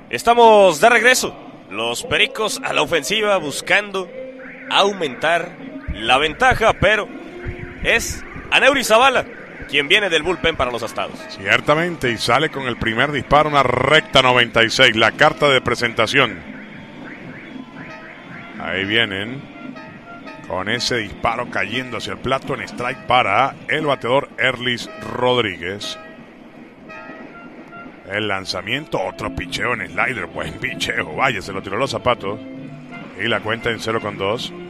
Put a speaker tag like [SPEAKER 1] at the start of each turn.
[SPEAKER 1] Estamos de regreso. Los Pericos a la ofensiva buscando aumentar la ventaja, pero es Aneuri Zavala quien viene del bullpen para los Astados.
[SPEAKER 2] Ciertamente, y sale con el primer disparo, una recta 96, la carta de presentación. Ahí vienen con ese disparo cayendo hacia el plato en strike para el bateador Erlis Rodríguez. El lanzamiento, otro picheo en slider, buen picheo, vaya, se lo tiró los zapatos. Y la cuenta en 0-2.